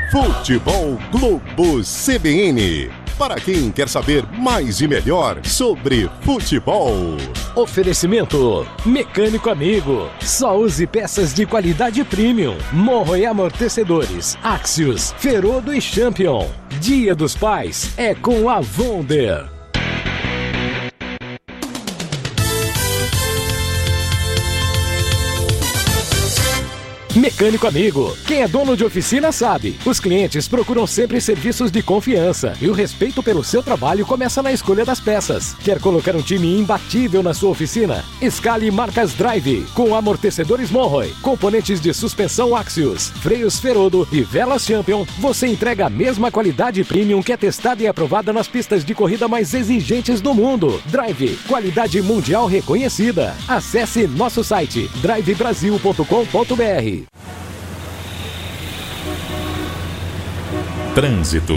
Futebol Globo CBN. Para quem quer saber mais e melhor sobre futebol. Oferecimento Mecânico Amigo. Só use peças de qualidade premium. Morro e amortecedores, Axios, Ferodo e Champion. Dia dos Pais é com a Wonder. Mecânico Amigo. Quem é dono de oficina sabe. Os clientes procuram sempre serviços de confiança e o respeito pelo seu trabalho começa na escolha das peças. Quer colocar um time imbatível na sua oficina? Escale marcas Drive, com amortecedores Monroe, componentes de suspensão Axios, freios Ferodo e velas Champion. Você entrega a mesma qualidade premium que é testada e aprovada nas pistas de corrida mais exigentes do mundo. Drive, qualidade mundial reconhecida. Acesse nosso site drivebrasil.com.br. Trânsito.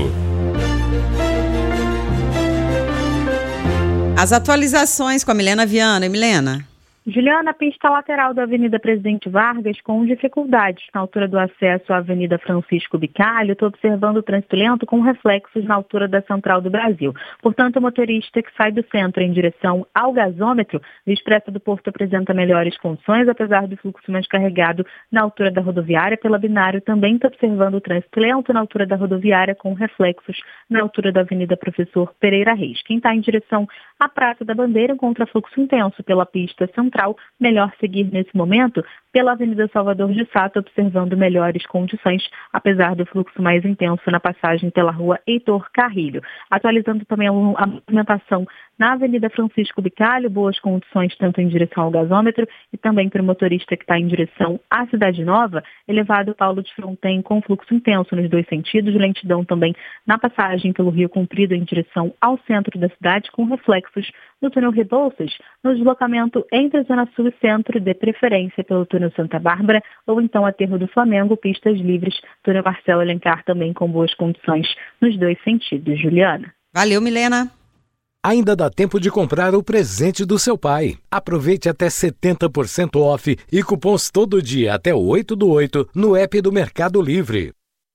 As atualizações com a Milena Viana. Milena. Juliana, a pista lateral da Avenida Presidente Vargas com dificuldades na altura do acesso à Avenida Francisco Bicalho. Estou observando o trânsito lento com reflexos na altura da Central do Brasil. Portanto, o motorista que sai do centro em direção ao gasômetro, Via Expressa do Porto apresenta melhores condições, apesar do fluxo mais carregado na altura da rodoviária. Pela Binário também está observando o trânsito lento na altura da rodoviária com reflexos na altura da Avenida Professor Pereira Reis. Quem está em direção à Praça da Bandeira encontra fluxo intenso pela pista central. Melhor seguir nesse momento pela Avenida Salvador de Sá, observando melhores condições, apesar do fluxo mais intenso na passagem pela rua Heitor Carrilho. Atualizando também a movimentação na Avenida Francisco Bicalho, boas condições tanto em direção ao gasômetro e também para o motorista que está em direção à Cidade Nova, elevado Paulo de Fronten com fluxo intenso nos dois sentidos, lentidão também na passagem pelo Rio Comprido em direção ao centro da cidade, com reflexos no túnel Rebouças, no deslocamento entre a Zona Sul e Centro, de preferência pelo túnel Santa Bárbara ou então Aterro do Flamengo, pistas livres, túnel Marcelo Alencar também com boas condições nos dois sentidos. Juliana. Valeu, Milena. Ainda dá tempo de comprar o presente do seu pai. Aproveite até 70% off e cupons todo dia até o 8/8 no app do Mercado Livre.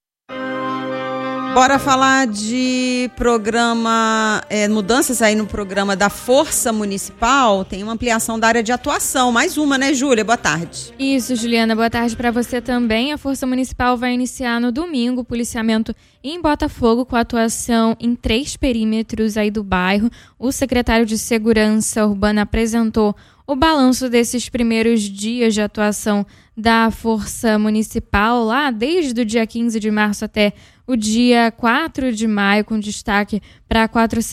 Bora falar de programa, mudanças aí no programa da Força Municipal. Tem uma ampliação da área de atuação. Mais uma, né, Júlia? Boa tarde. Isso, Juliana. Boa tarde para você também. A Força Municipal vai iniciar no domingo o policiamento em Botafogo com atuação em 3 perímetros aí do bairro. O secretário de Segurança Urbana apresentou o balanço desses primeiros dias de atuação da Força Municipal lá desde o dia 15 de março até o dia 4 de maio, com destaque para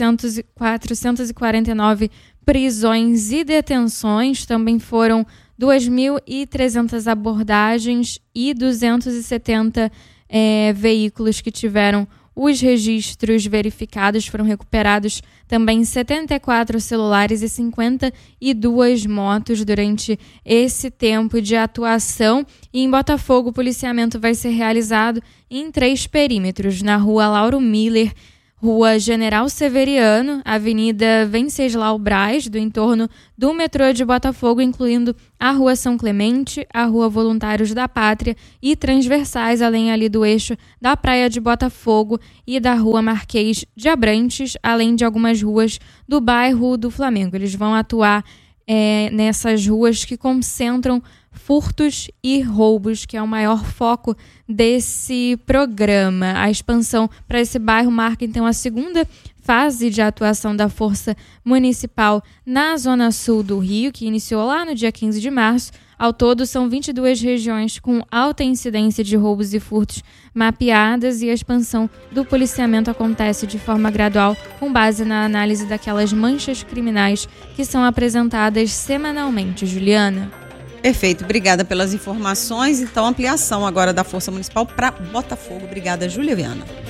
449 prisões e detenções. Também foram 2.300 abordagens e 270 veículos que tiveram os registros verificados. Foram recuperados também 74 celulares e 52 motos durante esse tempo de atuação. E em Botafogo, o policiamento vai ser realizado em 3 perímetros: na Rua Lauro Miller, Rua General Severiano, Avenida Venceslau Braz, do entorno do metrô de Botafogo, incluindo a Rua São Clemente, a Rua Voluntários da Pátria e transversais, além ali do eixo da Praia de Botafogo e da Rua Marquês de Abrantes, além de algumas ruas do bairro do Flamengo. Eles vão atuar nessas ruas que concentram furtos e roubos, que é o maior foco desse programa. A expansão para esse bairro marca, então, a segunda fase de atuação da Força Municipal na Zona Sul do Rio, que iniciou lá no dia 15 de março. Ao todo, são 22 regiões com alta incidência de roubos e furtos mapeadas, e a expansão do policiamento acontece de forma gradual, com base na análise daquelas manchas criminais que são apresentadas semanalmente. Juliana. Perfeito, obrigada pelas informações. Então, ampliação agora da Força Municipal para Botafogo. Obrigada, Júlia Viana.